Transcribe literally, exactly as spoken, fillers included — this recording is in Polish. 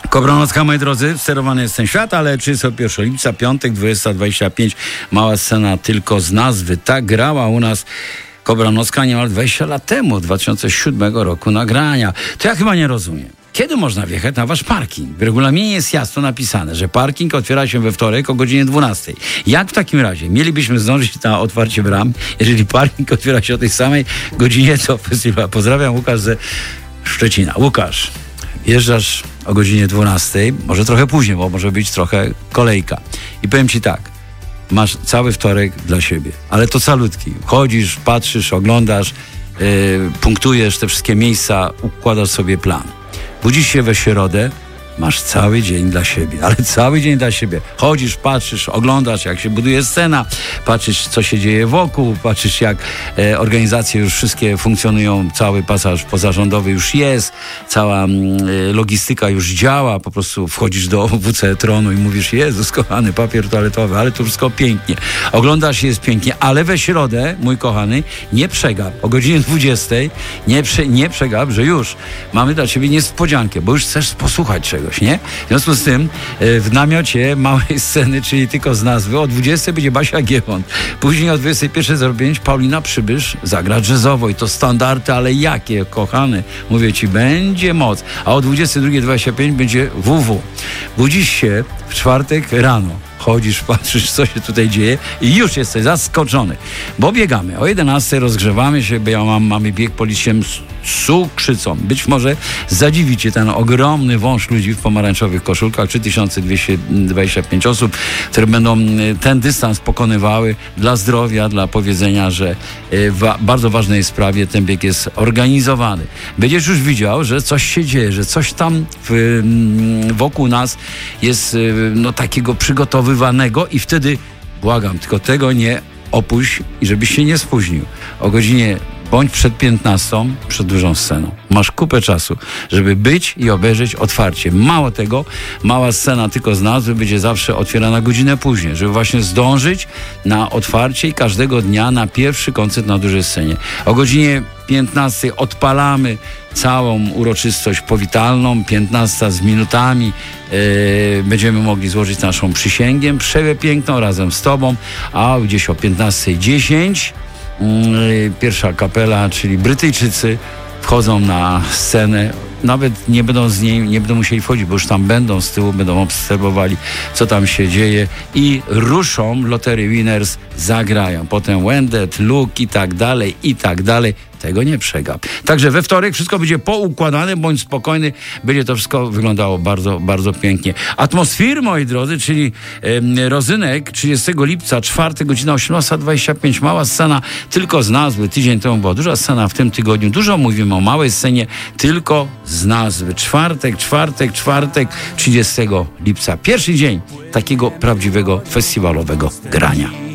Kobranocka, moi drodzy, sterowany jest ten świat, ale trzydziestego pierwszego lipca, piątek, dwudziesta dwadzieścia pięć, mała scena tylko z nazwy. Tak grała u nas Kobranocka niemal dwadzieścia lat temu, dwa tysiące siódmego roku nagrania. To ja chyba nie rozumiem. Kiedy można wjechać na wasz parking? W regulaminie jest jasno napisane, że parking otwiera się we wtorek o godzinie dwunastej. Jak w takim razie mielibyśmy zdążyć na otwarcie bram, jeżeli parking otwiera się o tej samej godzinie co festiwal? Pozdrawiam, Łukasz ze Szczecina. Łukasz, wjeżdżasz o godzinie dwunastej, może trochę później, bo może być trochę kolejka. I powiem ci tak, masz cały wtorek dla siebie, ale to calutki. Chodzisz, patrzysz, oglądasz, yy, punktujesz te wszystkie miejsca, układasz sobie plan. Budzisz się we środę, masz cały dzień dla siebie, ale cały dzień dla siebie. Chodzisz, patrzysz, oglądasz, jak się buduje scena, patrzysz, co się dzieje wokół, patrzysz, jak e, organizacje już wszystkie funkcjonują, cały pasaż pozarządowy już jest, cała e, logistyka już działa, po prostu wchodzisz do W C Tronu i mówisz, Jezus kochany, papier toaletowy, ale to wszystko pięknie. Oglądasz, jest pięknie, ale we środę, mój kochany, nie przegap. O godzinie dwudziestej nie, prze, nie przegap, że już mamy dla ciebie niespodziankę, bo już chcesz posłuchać czegoś. Nie? W związku z tym w namiocie małej sceny, czyli tylko z nazwy, o dwudziestej będzie Basia Giewont. Później o dwudziestej pierwszej zero pięć Paulina Przybysz zagra jazzowo i to standardy, ale jakie, kochany. Mówię ci, będzie moc. A o dwudziestej drugiej dwadzieścia pięć będzie W W. Budzisz się w czwartek rano. Chodzisz, patrzysz, co się tutaj dzieje i już jesteś zaskoczony, bo biegamy. O jedenastej rozgrzewamy się, bo ja mam, mamy bieg policjem z cukrzycą. Być może zadziwicie ten ogromny wąż ludzi w pomarańczowych koszulkach, trzy tysiące dwieście dwadzieścia pięć osób, które będą ten dystans pokonywały dla zdrowia, dla powiedzenia, że w bardzo ważnej sprawie ten bieg jest organizowany. Będziesz już widział, że coś się dzieje, że coś tam w, wokół nas jest no, takiego przygotowywanego i wtedy, błagam, tylko tego nie opuść i żebyś się nie spóźnił. O godzinie bądź przed piętnastą, przed dużą sceną. Masz kupę czasu, żeby być i obejrzeć otwarcie. Mało tego, mała scena tylko z nazwy będzie zawsze otwierana godzinę później, żeby właśnie zdążyć na otwarcie i każdego dnia na pierwszy koncert na dużej scenie. O godzinie piętnastej odpalamy całą uroczystość powitalną, piętnasta z minutami. Yy, będziemy mogli złożyć naszą przysięgę przepiękną razem z tobą, a gdzieś o piętnastej dziesięć yy, pierwsza kapela, czyli Brytyjczycy, wchodzą na scenę. Nawet nie będą z niej, nie będą musieli wchodzić, bo już tam będą z tyłu, będą obserwowali, co tam się dzieje i ruszą, Lottery Winners zagrają. Potem Wendet, Luke i tak dalej, i tak dalej. Tego nie przegap. Także we wtorek wszystko będzie poukładane, bądź spokojny, będzie to wszystko wyglądało bardzo, bardzo pięknie. Atmosfery, moi drodzy, czyli e, Rozynek, trzydziestego lipca, czwartek, godzina osiemnasta dwadzieścia pięć, mała scena, tylko z nazwy. Tydzień temu była duża scena, w tym tygodniu dużo mówimy o małej scenie, tylko z nazwy. Czwartek, czwartek, czwartek, trzydziestego lipca. Pierwszy dzień takiego prawdziwego festiwalowego grania.